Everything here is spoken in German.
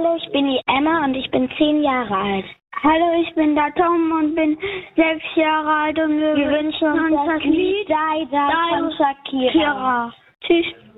Hallo, ich bin die Emma und ich bin 10 Jahre alt. Hallo, ich bin der Tom und bin 6 Jahre alt und wir wünschen uns das Lied Die von Shakira. Tschüss.